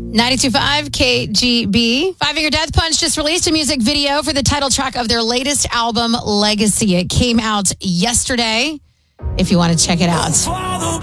92.5 KGB. Five Finger Death Punch just released a music video for the title track of their latest album, Legacy. It came out yesterday. If you want to check it out.